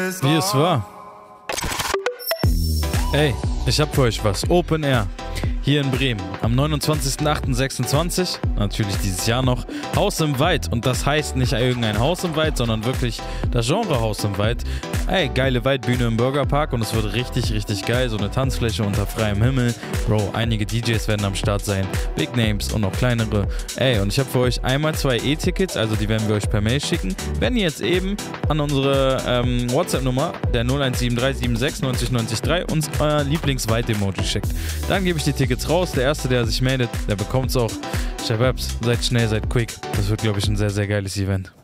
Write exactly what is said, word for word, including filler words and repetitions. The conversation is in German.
Wie es war. Ey, ich hab für euch was. Open Air. Hier in Bremen. Am neunundzwanzigsten achten sechsundzwanzig, natürlich dieses Jahr noch, Haus im Wald. Und das heißt nicht irgendein Haus im Wald, sondern wirklich das Genre Haus im Wald. Ey, geile Waldbühne im Burgerpark und es wird richtig, richtig geil. So eine Tanzfläche unter freiem Himmel. Bro, einige D Js werden am Start sein. Big Names und noch kleinere. Ey, und ich habe für euch einmal zwei E-Tickets, also die werden wir euch per Mail schicken. Wenn ihr jetzt eben an unsere ähm, WhatsApp-Nummer, der null eins sieben drei sieben sechs neun null neun drei, uns euer Lieblings-Wald-Emoji schickt. Dann gebe ich die Tickets raus. Der Erste, der sich meldet, der bekommt's auch. Shababs, seid schnell, seid quick. Das wird, glaube ich, ein sehr, sehr geiles Event.